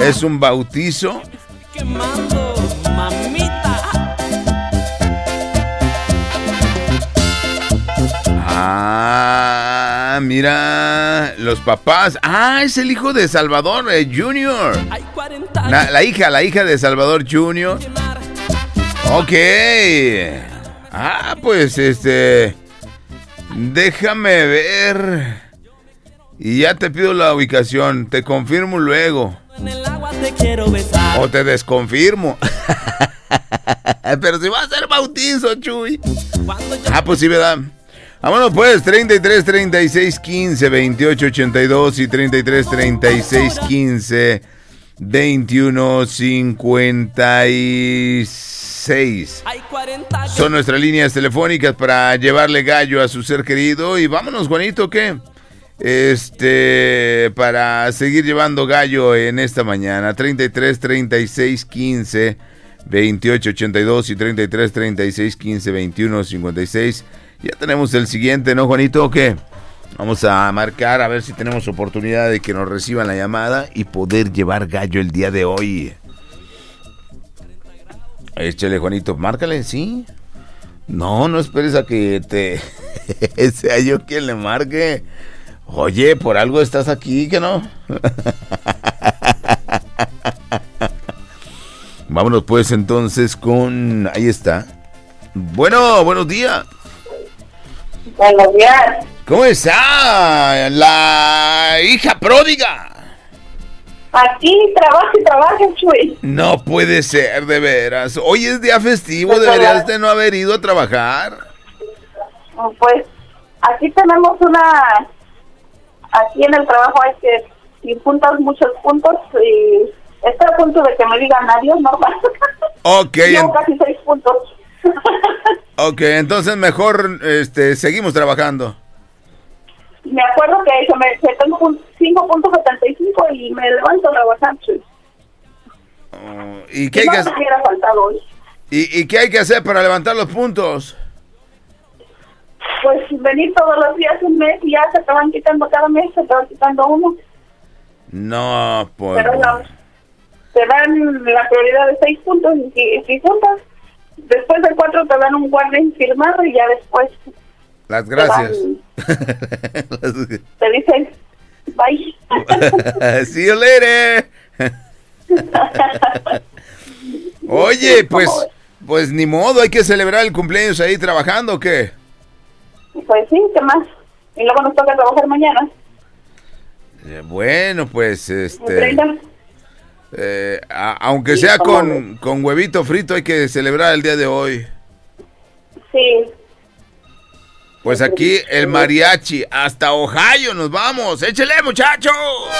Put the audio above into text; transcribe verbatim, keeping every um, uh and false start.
Es un bautizo. Quemando, mamita. Ah, mira, los papás. Ah, es el hijo de Salvador eh, Junior. Hay cuarenta La, la hija, la hija de Salvador Junior Ok. Ah, pues este... Déjame ver. Y ya te pido la ubicación. Te confirmo luego. En el agua te quiero besar. O te desconfirmo. Pero si va a ser bautizo, Chuy. Ah, pues sí, ¿verdad? Vámonos pues, treinta y tres, treinta y seis, quince, veintiocho, ochenta y dos y treinta y tres, treinta y seis, quince, veintiuno, cincuenta y seis. Son nuestras líneas telefónicas para llevarle gallo a su ser querido. Y vámonos, Juanito, ¿qué? Este, para seguir llevando gallo en esta mañana. treinta y tres, treinta y seis, quince, veintiocho, ochenta y dos y treinta y tres, treinta y seis, quince, veintiuno, cincuenta y seis. Ya tenemos el siguiente, ¿no, Juanito? ¿O qué? Vamos a marcar a ver si tenemos oportunidad de que nos reciban la llamada y poder llevar gallo el día de hoy. Échale, Juanito, márcale, ¿sí? No, no esperes a que te... sea yo quien le marque. Oye, por algo estás aquí, ¿que no? Vámonos pues entonces con... Ahí está. Bueno, buenos días. Buenos días. ¿Cómo está la hija pródiga? Aquí trabaja y trabaja, Chuy. No puede ser, de veras. Hoy es día festivo, deberías de no haber ido a trabajar. Pues aquí tenemos una... Aquí en el trabajo hay que... Y juntas muchos puntos y... Estoy a punto de que me digan adiós, normal. Ok. Llevo casi seis puntos. Ok, entonces mejor este, seguimos trabajando. Me acuerdo que se me se tengo cinco punto setenta y cinco y me levanto a trabajar. Oh, ¿y, qué hay no que me hacer? hubiera faltado hoy. ¿Y, ¿Y qué hay que hacer para levantar los puntos? Pues venir todos los días un mes y ya se te van quitando cada mes, se te van quitando uno. No, pues... Pero la, te dan la prioridad de seis puntos y si, si juntas, después de cuatro te dan un warning firmado y ya después... Las gracias. Te, dan, te dicen, bye. See you later. Oye, pues, pues ni modo, hay que celebrar el cumpleaños ahí trabajando, ¿o qué? Pues sí, ¿qué más? Y luego nos toca trabajar mañana. Eh, bueno, pues, este... Eh, a, aunque sea con, con huevito frito, hay que celebrar el día de hoy. Sí. Pues aquí el mariachi, hasta Ohio nos vamos. ¡Échele, muchachos!